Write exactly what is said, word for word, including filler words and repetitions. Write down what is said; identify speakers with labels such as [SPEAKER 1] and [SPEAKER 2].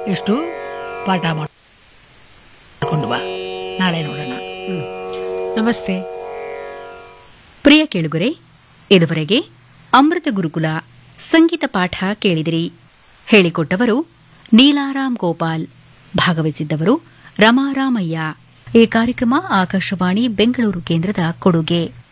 [SPEAKER 1] ಇಷ್ಟು ಪಾಠ ಮಾಡಿಕೊಂಡು ಬಾ, ನಾಳೆ ನೋಡೋಣ.
[SPEAKER 2] ನಮಸ್ತೆ.
[SPEAKER 3] ಪ್ರಿಯ ಕೇಳುಗರೆ, ಇದುವರೆಗೆ ಅಮೃತ ಗುರುಕುಲ ಸಂಗೀತ ಪಾಠ ಕೇಳಿದಿರಿ. ಹೇಳಿಕೊಟ್ಟವರು ನೀಲಾರಾಮ್ ಗೋಪಾಲ್, ಭಾಗವಹಿಸಿದ್ದವರು ರಮಾರಾಮಯ್ಯ. ಈ ಕಾರ್ಯಕ್ರಮ ಆಕಾಶವಾಣಿ ಬೆಂಗಳೂರು ಕೇಂದ್ರದ ಕೊಡುಗೆ.